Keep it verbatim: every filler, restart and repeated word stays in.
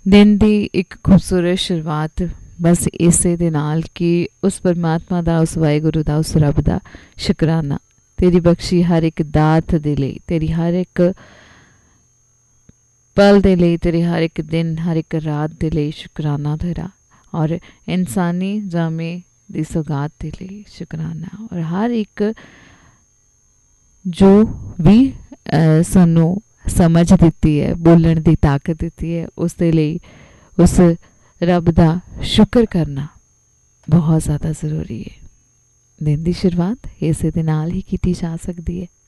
ਦਿਨ ਦੀ ਇੱਕ ਖੂਬਸੂਰਤ ਸ਼ੁਰੂਆਤ ਬਸ ਇਸੇ ਦੇ ਨਾਲ ਕਿ ਉਸ ਪਰਮਾਤਮਾ ਦਾ, ਉਸ ਵਾਹਿਗੁਰੂ ਦਾ, ਉਸ ਰੱਬ ਦਾ ਸ਼ੁਕਰਾਨਾ ਤੇਰੀ ਬਖਸ਼ੀ ਹਰ ਇੱਕ ਦਾਤ ਦੇ ਲਈ, ਤੇਰੀ ਹਰ ਇੱਕ ਪਲ ਦੇ ਲਈ, ਤੇਰੀ ਹਰ ਇੱਕ ਦਿਨ, ਹਰ ਇੱਕ ਰਾਤ ਦੇ ਲਈ ਸ਼ੁਕਰਾਨਾ ਤੇਰਾ। ਔਰ ਇਨਸਾਨੀ ਜਾਮੇ ਦੀ ਸੌਗਾਤ ਦੇ ਲਈ ਸ਼ੁਕਰਾਨਾ। ਔਰ ਹਰ ਇੱਕ ਜੋ ਵੀ ਸਾਨੂੰ ਸਮਝ ਦਿੱਤੀ ਹੈ, ਬੋਲਣ ਦੀ ਤਾਕਤ ਦਿੱਤੀ ਹੈ, ਉਸ ਦੇ ਲਈ ਉਸ ਰੱਬ ਦਾ ਸ਼ੁਕਰ ਕਰਨਾ ਬਹੁਤ ਜ਼ਿਆਦਾ ਜ਼ਰੂਰੀ ਹੈ। ਦਿਨ ਦੀ ਸ਼ੁਰੂਆਤ ਇਸੇ ਦੇ ਨਾਲ ਹੀ ਕੀਤੀ ਜਾ ਸਕਦੀ ਹੈ।